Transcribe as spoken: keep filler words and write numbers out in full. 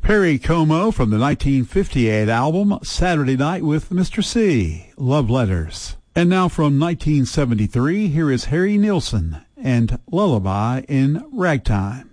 Perry Como from the nineteen fifty-eight album Saturday Night with Mister C, Love Letters. And now from nineteen seventy-three, here is Harry Nilsson and Lullaby in Ragtime.